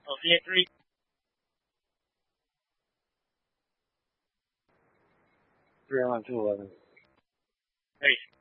I'll see you at 3. Three on 211. Hey.